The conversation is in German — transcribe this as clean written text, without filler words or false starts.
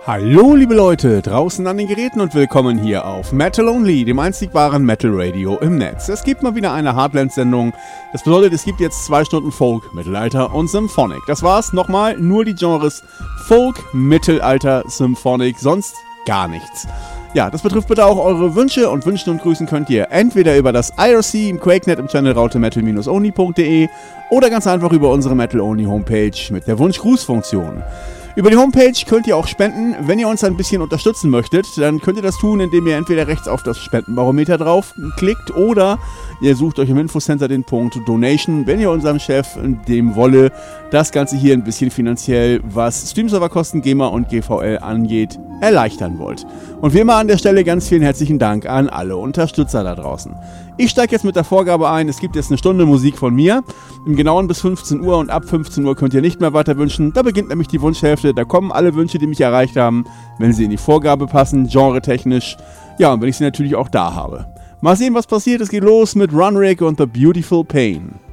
Hallo liebe Leute, draußen an den Geräten und willkommen hier auf Metal Only, dem einzig wahren Metal Radio im Netz. Es gibt mal wieder eine Heartland-Sendung. Das bedeutet, es gibt jetzt 2 Stunden Folk, Mittelalter und Symphonic. Das war's, nochmal, nur die Genres Folk, Mittelalter, Symphonic, sonst gar nichts. Ja, das betrifft bitte auch eure Wünsche und wünschen und grüßen könnt ihr entweder über das IRC im QuakeNet im Channel Raute metal-only.de oder ganz einfach über unsere Metal Only Homepage mit der Wunsch-Gruß-Funktion. Über die Homepage könnt ihr auch spenden. Wenn ihr uns ein bisschen unterstützen möchtet, dann könnt ihr das tun, indem ihr entweder rechts auf das Spendenbarometer draufklickt oder ihr sucht euch im Infocenter den Punkt Donation, wenn ihr unserem Chef, dem Wolle, das Ganze hier ein bisschen finanziell, was Streamserverkosten, GEMA und GVL angeht, erleichtern wollt. Und wie immer an der Stelle ganz vielen herzlichen Dank an alle Unterstützer da draußen. Ich steige jetzt mit der Vorgabe ein, es gibt jetzt eine Stunde Musik von mir, im Genauen bis 15 Uhr und ab 15 Uhr könnt ihr nicht mehr weiter wünschen. Da beginnt nämlich die Wunschhälfte, da kommen alle Wünsche, die mich erreicht haben, wenn sie in die Vorgabe passen, genretechnisch. Ja, und wenn ich sie natürlich auch da habe. Mal sehen, was passiert, es geht los mit Runrig und The Beautiful Pain.